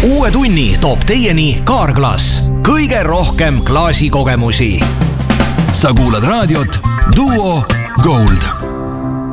uue tunni toob teieni Kaarglass. Kõige rohkem klaasikogemusi. Sa kuulad raadiot Duo Gold.